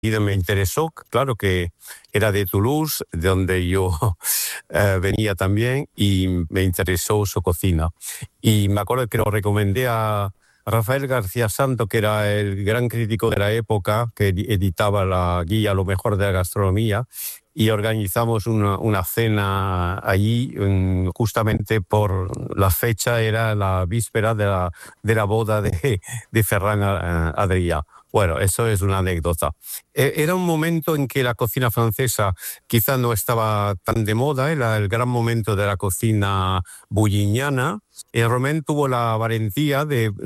me interesó, claro que era de Toulouse, de donde yo venía también, y me interesó su cocina. Y me acuerdo que lo recomendé a Rafael García Santo, que era el gran crítico de la época, que editaba la guía Lo mejor de la gastronomía, y organizamos una cena allí, justamente por la fecha, era la víspera de la boda de Ferran Adrià. Bueno, eso es una anécdota. Era un momento en que la cocina francesa quizá no estaba tan de moda, era el gran momento de la cocina bullignana. Y Romain tuvo la valentía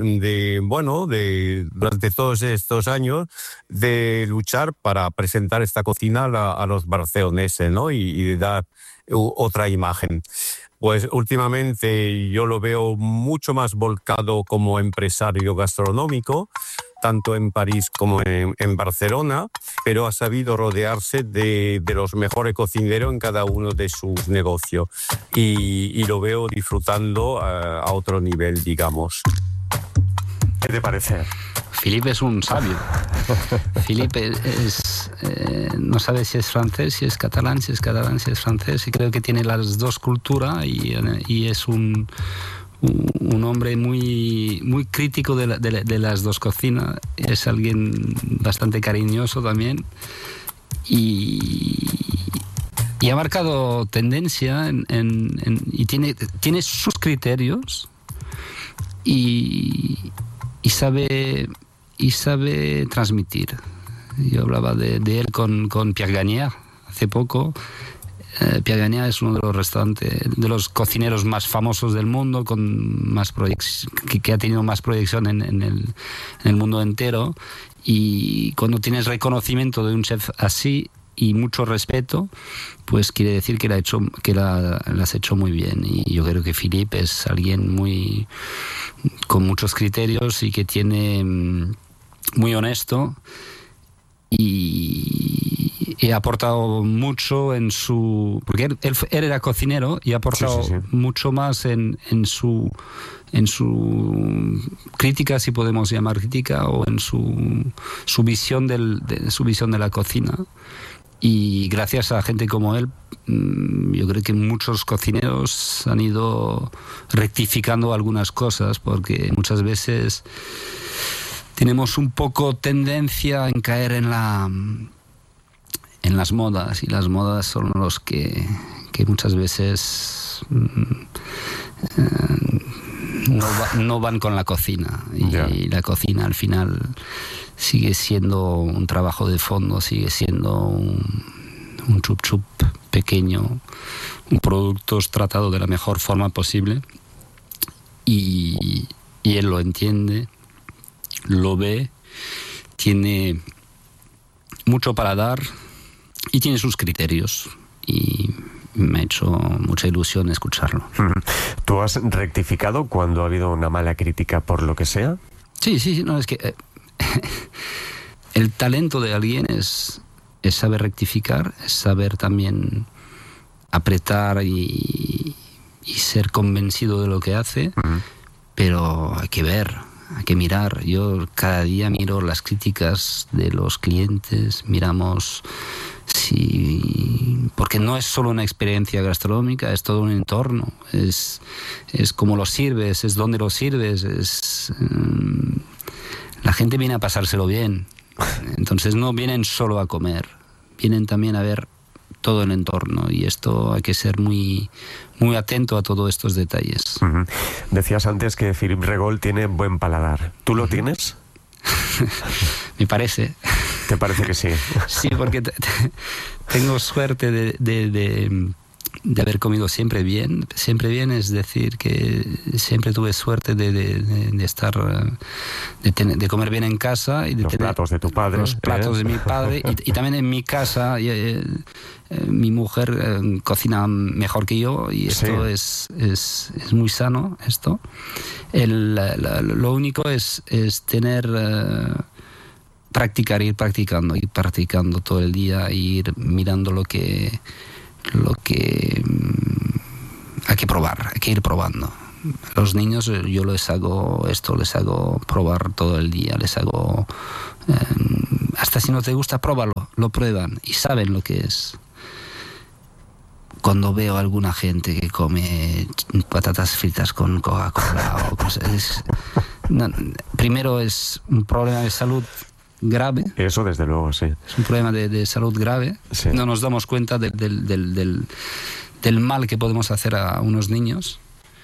durante todos estos años, de luchar para presentar esta cocina a los barceloneses, ¿no? Y dar otra imagen. Pues últimamente yo lo veo mucho más volcado como empresario gastronómico, tanto en París como en Barcelona, pero ha sabido rodearse de los mejores cocineros en cada uno de sus negocios, y lo veo disfrutando a otro nivel, digamos. ¿Qué te parece? Philippe es un sabio. Philippe no sabe si es francés, si es catalán, si es francés, y creo que tiene las dos culturas, y es un hombre muy, muy crítico de las dos cocinas. Es alguien bastante cariñoso también, y ha marcado tendencia y tiene sus criterios, y sabe transmitir. Yo hablaba de él con Pierre Gagnaire hace poco. Pierre Gagnaire es uno de los cocineros más famosos del mundo, con más que ha tenido más proyección en el mundo entero, y cuando tienes reconocimiento de un chef así y mucho respeto, pues quiere decir que la has hecho muy bien. Y yo creo que Philippe es alguien con muchos criterios, y que tiene muy honesto, y ha aportado mucho porque él era cocinero, y ha aportado mucho más en su crítica, si podemos llamar crítica, o en su visión de la cocina. Y gracias a gente como él, yo creo que muchos cocineros han ido rectificando algunas cosas, porque muchas veces tenemos un poco tendencia en caer en las modas, y las modas son los que muchas veces no van con la cocina, y la cocina al final sigue siendo un trabajo de fondo, sigue siendo un chup-chup pequeño, un producto tratado de la mejor forma posible, y él lo entiende, lo ve, tiene mucho para dar y tiene sus criterios, y me ha hecho mucha ilusión escucharlo. ¿Tú has rectificado cuando ha habido una mala crítica por lo que sea? Sí, no, es que el talento de alguien es saber rectificar, es saber también apretar y ser convencido de lo que hace, pero hay que ver, hay que mirar. Yo cada día miro las críticas de los clientes, miramos porque no es solo una experiencia gastronómica, es todo un entorno, es cómo lo sirves, es dónde lo sirves, la gente viene a pasárselo bien, entonces no vienen solo a comer, vienen también a ver todo el entorno, y esto hay que ser muy, muy atento a todos estos detalles. Decías antes que Philippe Regol tiene buen paladar. ¿Tú lo tienes? Me parece. ¿Te parece que sí? Sí, porque tengo suerte de haber comido siempre bien, es decir, que siempre tuve suerte de estar, de comer bien en casa, y de los tener platos de tu padre, los platos de mi padre, y también en mi casa mi mujer cocina mejor que yo, y esto es muy sano, esto. Lo único es tener ir practicando todo el día, y ir mirando lo que hay que probar, hay que ir probando. A los niños yo les hago probar todo el día, les hago hasta si no te gusta, pruébalo, lo prueban y saben lo que es. Cuando veo a alguna gente que come patatas fritas con Coca-Cola o cosas, primero es un problema de salud grave. Eso desde luego, sí. Es un problema de salud grave. Sí. No nos damos cuenta del mal que podemos hacer a unos niños.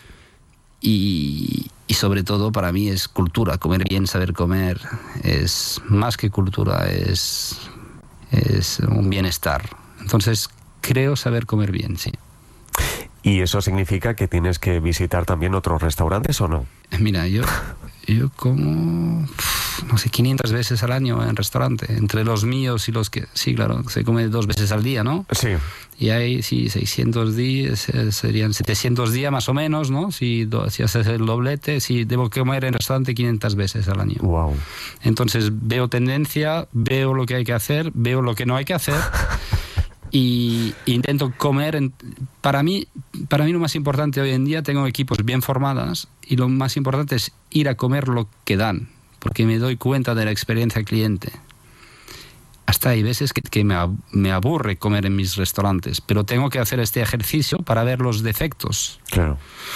Y sobre todo para mí es cultura. Comer bien, saber comer es más que cultura, es un bienestar. Entonces creo saber comer bien, sí. ¿Y eso significa que tienes que visitar también otros restaurantes o no? Mira, yo como, no sé, 500 veces al año en restaurante, entre los míos y los que... Sí, claro, se come 2 veces al día, ¿no? Sí. Y hay, sí, 600 días, serían 700 días más o menos, ¿no? Si haces el doblete, sí, debo comer en restaurante 500 veces al año. Wow. Entonces veo tendencia, veo lo que hay que hacer, veo lo que no hay que hacer... Y intento comer. Para mí lo más importante hoy en día, tengo equipos bien formados y lo más importante es ir a comer lo que dan, porque me doy cuenta de la experiencia cliente. Hasta hay veces que me aburre comer en mis restaurantes, pero tengo que hacer este ejercicio para ver los defectos. Claro.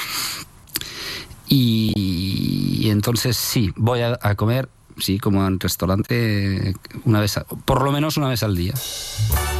Y entonces sí, voy a comer, sí, como en restaurante, por lo menos una vez al día.